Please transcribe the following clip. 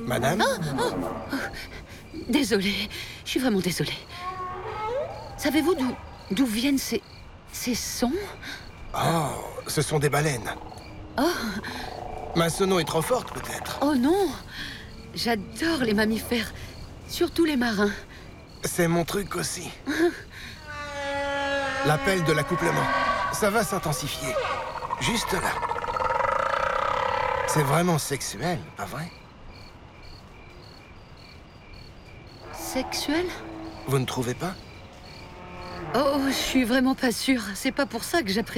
Madame? Désolée, je suis vraiment désolée. Savez-vous d'où viennent ces sons? Oh, ce sont des baleines. Oh, Ma sono est trop forte, peut-être. oh non! J'adore les mammifères, surtout les marins. C'est mon truc aussi. L'appel de l'accouplement. Ça va s'intensifier. Juste là. C'est vraiment sexuel, pas vrai? Sexuel? Vous ne trouvez pas? Oh, je suis vraiment pas sûre. C'est pas pour ça que j'apprécie.